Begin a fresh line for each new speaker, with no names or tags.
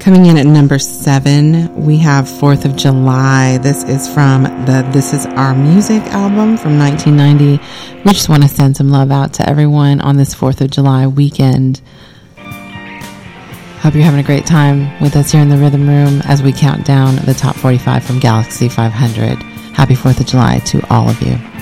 Coming in at number 7, we have 4th of July. This is from the This Is Our Music album from 1990. We just want to send some love out to everyone on this 4th of July weekend. Hope you're having a great time with us here in the Rhythm Room as we count down the top 45 from Galaxy 500. Happy 4th of July to all of you.